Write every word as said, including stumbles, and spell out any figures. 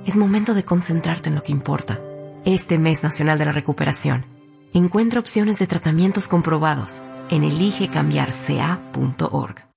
Es momento de concentrarte en lo que importa. Este mes nacional de la recuperación, encuentra opciones de tratamientos comprobados en elige cambiar c a punto org.